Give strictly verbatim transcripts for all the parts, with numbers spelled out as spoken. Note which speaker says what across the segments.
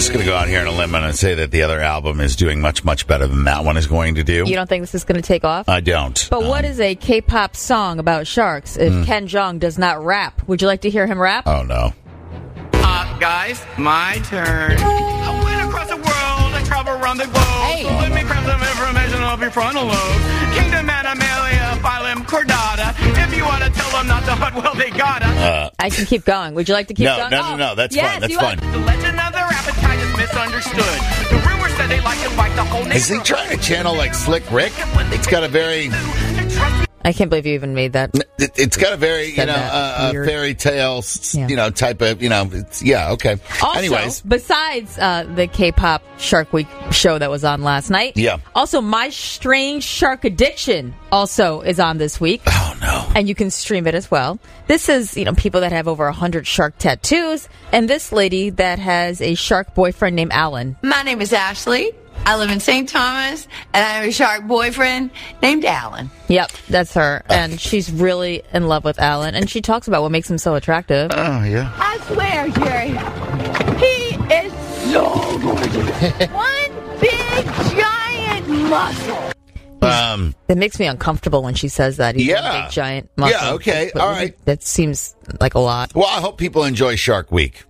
Speaker 1: just going to go out here on a limb and say that the other album is doing much, much better than that one is going to do.
Speaker 2: You don't think this is going to take off?
Speaker 1: I don't.
Speaker 2: But
Speaker 1: um,
Speaker 2: what is a K-pop song about sharks if mm. Ken Jeong does not rap? Would you like to hear him rap?
Speaker 1: Oh, no.
Speaker 3: Uh, guys, my turn. I went across the world. I travel around the globe. Hey. So let me grab some information off your frontal lobe. Kingdom Animalia, Phylum Chordata. If you want to tell them not to hunt, well, they gotta. Uh,
Speaker 2: I can keep going. Would you like to keep
Speaker 1: no,
Speaker 2: going?
Speaker 1: No, no, no, no. That's
Speaker 2: yes,
Speaker 1: fine. That's fine.
Speaker 3: Want. The legend of their appetite is misunderstood. The rumor said they like to fight the whole neighborhood.
Speaker 1: Is he trying to channel like Slick Rick? It's got a very...
Speaker 2: I can't believe you even made that.
Speaker 1: It, it's got a very, you know, uh, a fairy tale, yeah. you know, type of, you know, it's, yeah, okay.
Speaker 2: Also,
Speaker 1: anyways.
Speaker 2: besides uh, the K-pop Shark Week show that was on last night,
Speaker 1: yeah.
Speaker 2: also My Strange Shark Addiction also is on this week.
Speaker 1: Oh, no.
Speaker 2: And you can stream it as well. This is, you know, people that have over one hundred shark tattoos, and this lady that has a shark boyfriend named Alan.
Speaker 4: My name is Ashley. I live in Saint Thomas, and I have a shark boyfriend named Alan.
Speaker 2: Yep, that's her. And she's really in love with Alan, and she talks about what makes him so attractive.
Speaker 1: Oh, yeah.
Speaker 4: I swear, Jerry, he is so gorgeous. One big, giant muscle.
Speaker 1: Um,
Speaker 2: it makes me uncomfortable when she says that. He's
Speaker 1: yeah.
Speaker 2: a big, giant muscle.
Speaker 1: Yeah, okay, all right.
Speaker 2: That seems like a lot.
Speaker 1: Well, I hope people enjoy Shark Week.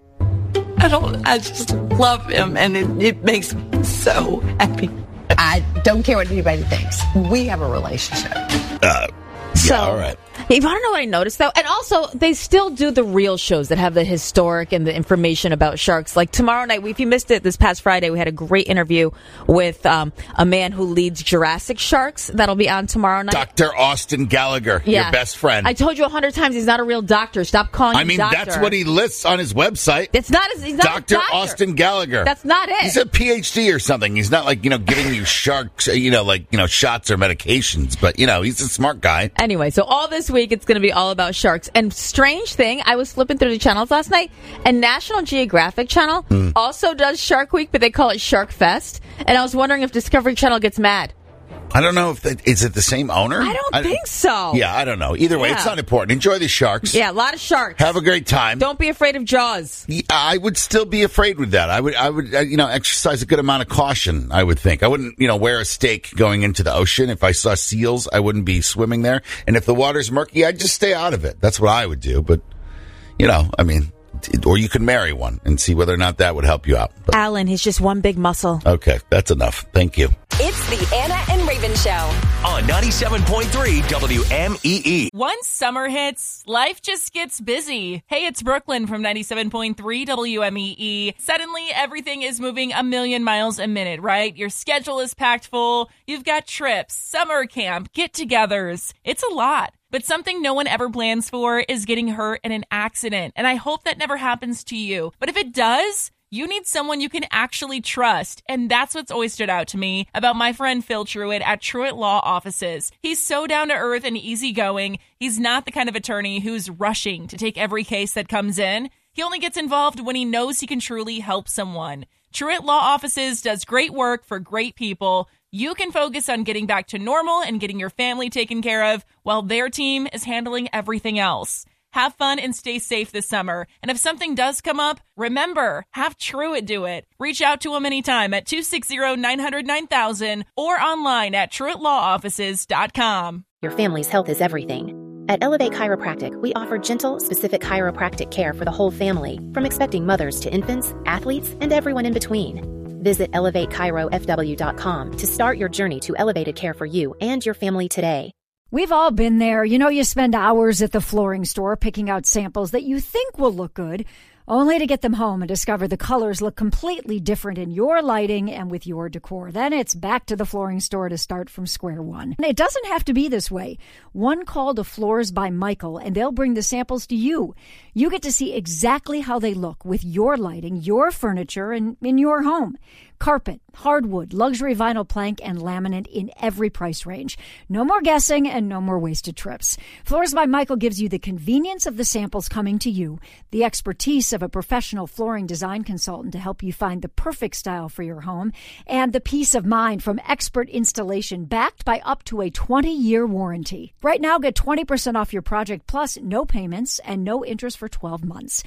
Speaker 4: I don't, I just love him, and it, it makes me so happy. I don't care what anybody thinks. We have a relationship.
Speaker 1: Uh, yeah,
Speaker 2: so,
Speaker 1: all right.
Speaker 2: You want to know what I noticed, though? And also, they still do the real shows that have the historic and the information about sharks. Like tomorrow night, if you missed it this past Friday, we had a great interview with um, a man who leads Jurassic Sharks. That'll be on tomorrow night.
Speaker 1: Doctor Austin Gallagher,
Speaker 2: yeah.
Speaker 1: your best friend.
Speaker 2: I told you a hundred times he's not a real doctor. Stop calling him
Speaker 1: I mean,
Speaker 2: doctor.
Speaker 1: that's what he lists on his website.
Speaker 2: It's not his, he's not
Speaker 1: Doctor
Speaker 2: a doctor.
Speaker 1: Austin Gallagher.
Speaker 2: That's not it.
Speaker 1: He's a P H D or something. He's not like, you know, giving you sharks, you know, like, you know, shots or medications. But, you know, he's a smart guy.
Speaker 2: Anyway, so all this week, it's going to be all about sharks. And strange thing, I was flipping through the channels last night, and National Geographic Channel mm. also does Shark Week, but they call it Shark Fest. And I was wondering if Discovery Channel gets mad.
Speaker 1: I don't know if that, is it the same owner?
Speaker 2: I don't I, think so.
Speaker 1: Yeah, I don't know. Either way,
Speaker 2: yeah.
Speaker 1: it's not important. Enjoy the sharks.
Speaker 2: Yeah, a lot of sharks.
Speaker 1: Have a great time.
Speaker 2: Don't be afraid of Jaws.
Speaker 1: Yeah, I would still be afraid with that. I would, I would, uh, you know, exercise a good amount of caution. I would think I wouldn't, you know, wear a stake going into the ocean. If I saw seals, I wouldn't be swimming there. And if the water's murky, I'd just stay out of it. That's what I would do. But you know, I mean. Or you could marry one and see whether or not that would help you out. But,
Speaker 2: Alan, he's just one big muscle.
Speaker 1: Okay, that's enough. Thank you.
Speaker 5: It's the Anna and Raven Show
Speaker 6: on ninety-seven point three W M E E.
Speaker 7: Once summer hits, life just gets busy. Hey, it's Brooklyn from ninety-seven point three W M E E. Suddenly, everything is moving a million miles a minute, right? Your schedule is packed full. You've got trips, summer camp, get-togethers. It's a lot. But something no one ever plans for is getting hurt in an accident. And I hope that never happens to you. But if it does, you need someone you can actually trust. And that's what's always stood out to me about my friend Phil Truitt at Truitt Law Offices. He's so down to earth and easygoing. He's not the kind of attorney who's rushing to take every case that comes in. He only gets involved when he knows he can truly help someone. Truitt Law Offices does great work for great people. You can focus on getting back to normal and getting your family taken care of while their team is handling everything else. Have fun and stay safe this summer. And if something does come up, remember, have Truitt do it. Reach out to him anytime at two six zero, nine zero zero, nine thousand or online at truitt law offices dot com.
Speaker 8: Your family's health is everything. At Elevate Chiropractic, we offer gentle, specific chiropractic care for the whole family, from expecting mothers to infants, athletes, and everyone in between. Visit elevate chiro f w dot com to start your journey to elevated care for you and your family today.
Speaker 9: We've all been there. You know, you spend hours at the flooring store picking out samples that you think will look good, only to get them home and discover the colors look completely different in your lighting and with your decor. Then it's back to the flooring store to start from square one. And it doesn't have to be this way. One call to Floors by Michael, and they'll bring the samples to you. You get to see exactly how they look with your lighting, your furniture, and in your home. Carpet, hardwood, luxury vinyl plank, and laminate in every price range. No more guessing and no more wasted trips. Floors by Michael gives you the convenience of the samples coming to you, the expertise of a professional flooring design consultant to help you find the perfect style for your home, and the peace of mind from expert installation backed by up to a twenty-year warranty. Right now, get twenty percent off your project plus no payments and no interest for twelve months.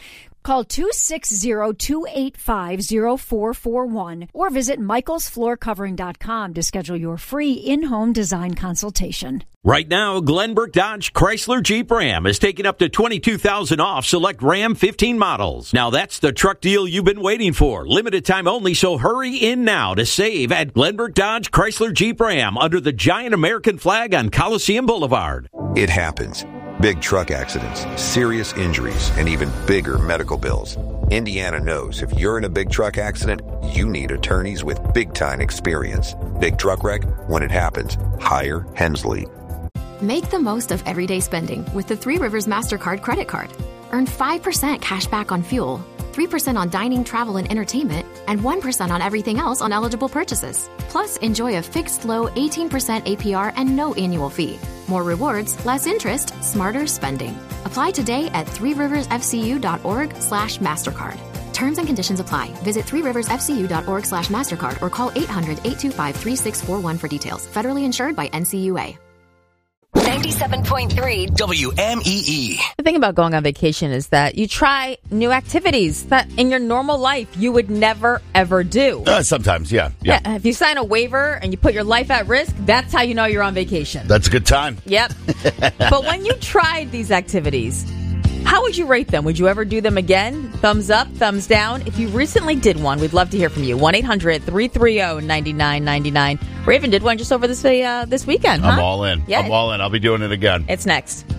Speaker 9: Call two six zero, two eight five, zero four four one or visit michaels floor covering dot com to schedule your free in-home design consultation.
Speaker 10: Right now, Glenbrook Dodge Chrysler Jeep Ram is taking up to twenty-two thousand dollars off select Ram fifteen models. Now that's the truck deal you've been waiting for. Limited time only, so hurry in now to save at Glenbrook Dodge Chrysler Jeep Ram under the giant American flag on Coliseum Boulevard.
Speaker 11: It happens. Big truck accidents, serious injuries, and even bigger medical bills. Indiana knows if you're in a big truck accident, you need attorneys with big-time experience. Big truck wreck? When it happens, hire Hensley.
Speaker 12: Make the most of everyday spending with the Three Rivers MasterCard credit card. Earn five percent cash back on fuel, three percent on dining, travel, and entertainment, and one percent on everything else on eligible purchases. Plus, enjoy a fixed low eighteen percent A P R and no annual fee. More rewards, less interest, smarter spending. Apply today at three rivers f c u dot org slash MasterCard. Terms and conditions apply. Visit three rivers f c u dot org slash MasterCard or call eight hundred, eight two five, three six four one for details. Federally insured by N C U A.
Speaker 5: ninety-seven point three
Speaker 6: W M E E.
Speaker 2: The thing about going on vacation is that you try new activities that in your normal life you would never, ever do.
Speaker 1: Uh, sometimes, yeah, yeah.
Speaker 2: Yeah, if you sign a waiver and you put your life at risk, that's how you know you're on vacation.
Speaker 1: That's a good time.
Speaker 2: Yep. But when you tried these activities, how would you rate them? Would you ever do them again? Thumbs up, thumbs down? If you recently did one, we'd love to hear from you. one eight hundred, three three zero, nine nine nine nine. Raven did one just over this uh, this weekend, huh?
Speaker 1: I'm all in.
Speaker 2: Yeah.
Speaker 1: I'm all in. I'll be doing it again.
Speaker 2: It's next.